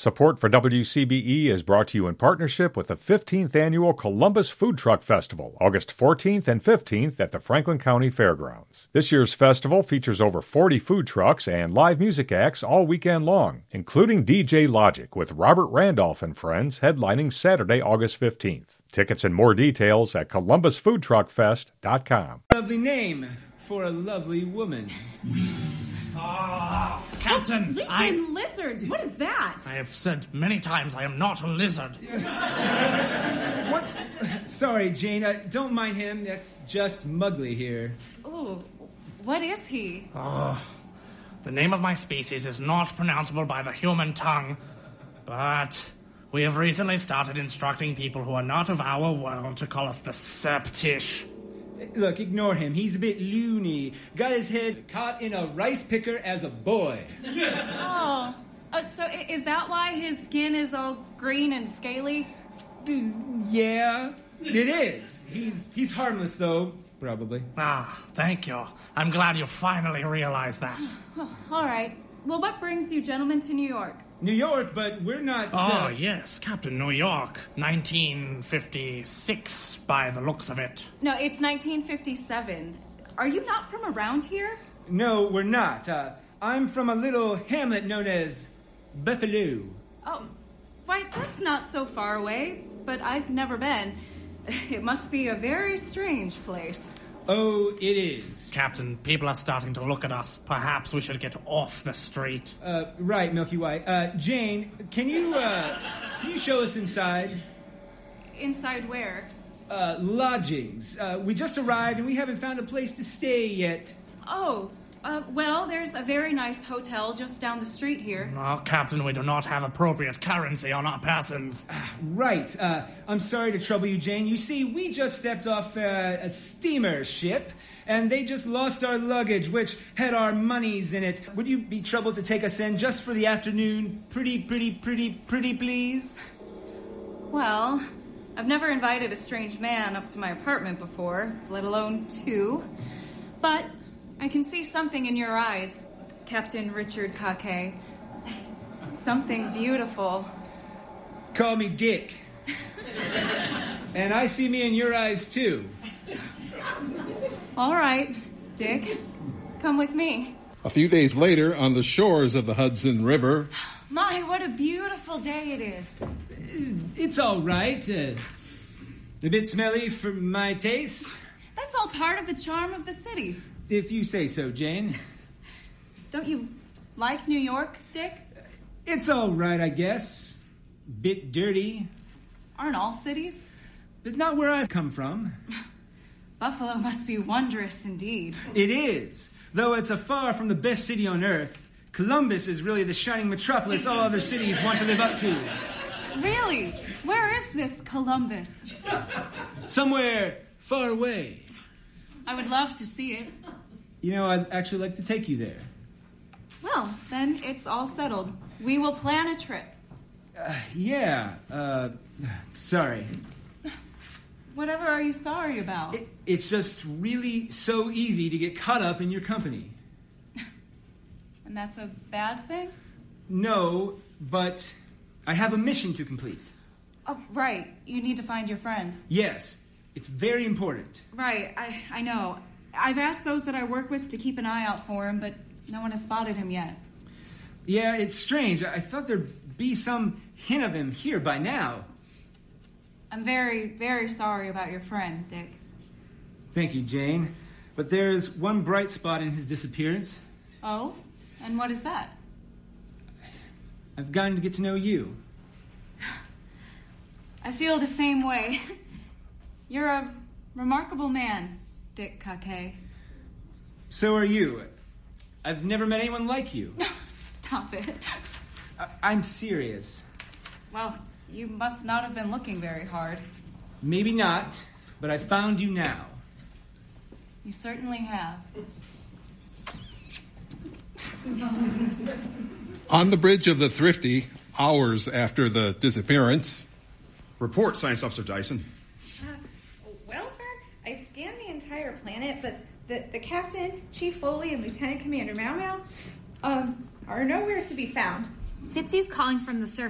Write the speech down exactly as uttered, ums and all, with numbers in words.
Support for W C B E is brought to you in partnership with the fifteenth Annual Columbus Food Truck Festival, August fourteenth and fifteenth at the Franklin County Fairgrounds. This year's festival features over forty food trucks and live music acts all weekend long, including D J Logic with Robert Randolph and Friends headlining Saturday, August fifteenth. Tickets and more details at columbus food truck fest dot com. Lovely name for a lovely woman. Ah, Captain, oh, I... lizards, what is that? I have said many times I am not a lizard. What? Sorry, Jane, uh, don't mind him. That's just Mugly here. Ooh, what is he? Oh, the name of my species is not pronounceable by the human tongue, but we have recently started instructing people who are not of our world to call us the Septish. Look, ignore him. He's a bit loony. Got his head caught in a rice picker as a boy. Oh, uh, so is that why his skin is all green and scaly? Yeah, it is. He's he's harmless, though, probably. Ah, thank you. I'm glad you finally realized that. Oh, all right. Well, what brings you gentlemen to New York? New York, but we're not... Oh, uh... yes, Captain New York. nineteen fifty-six, by the looks of it. No, it's nineteen fifty-seven. Are you not from around here? No, we're not. Uh, I'm from a little hamlet known as Buffalo. Oh, why, that's not so far away, but I've never been. It must be a very strange place. Oh, it is. Captain, people are starting to look at us. Perhaps we should get off the street. Uh, right, Milky White. Uh, Jane, can you, uh, can you show us inside? Inside where? Uh, lodgings. Uh, we just arrived and we haven't found a place to stay yet. Oh, uh, well, there's a very nice hotel just down the street here. No, Captain, we do not have appropriate currency on our persons. Right. Uh, I'm sorry to trouble you, Jane. You see, we just stepped off uh, a steamer ship, and they just lost our luggage, which had our monies in it. Would you be troubled to take us in just for the afternoon? Pretty, pretty, pretty, pretty, please? Well, I've never invited a strange man up to my apartment before, let alone two. But I can see something in your eyes, Captain Richard Kake. Something beautiful. Call me Dick. And I see me in your eyes, too. All right, Dick. Come with me. A few days later, on the shores of the Hudson River... My, what a beautiful day it is. It's all right. Uh, a bit smelly for my taste. That's all part of the charm of the city. If you say so, Jane. Don't you like New York, Dick? It's all right, I guess. Bit dirty. Aren't all cities? But not where I've come from. Buffalo must be wondrous indeed. It is. Though it's a far from the best city on earth, Columbus is really the shining metropolis all other cities want to live up to. Really? Where is this Columbus? Somewhere far away. I would love to see it. You know, I'd actually like to take you there. Well, then it's all settled. We will plan a trip. Uh, yeah, uh, sorry. Whatever are you sorry about? It, it's just really so easy to get caught up in your company. And that's a bad thing? No, but I have a mission to complete. Oh, right. You need to find your friend. Yes, it's very important. Right, I, I know. I've asked those that I work with to keep an eye out for him, but no one has spotted him yet. Yeah, it's strange. I thought there'd be some hint of him here by now. I'm very, very sorry about your friend, Dick. Thank you, Jane. But there's one bright spot in his disappearance. Oh? And what is that? I've gotten to get to know you. I feel the same way. You're a remarkable man, Dick Kake. So are you. I've never met anyone like you. Stop it. I- I'm serious. Well, you must not have been looking very hard. Maybe not, but I found you now. You certainly have. On the bridge of the Thrifty, hours after the disappearance... Report, Science Officer Dyson. Uh, well, sir, I've scanned the entire planet, but the, the captain, Chief Foley, and Lieutenant Commander Mau Mau um, are nowhere to be found. Fitzy's calling from the surface.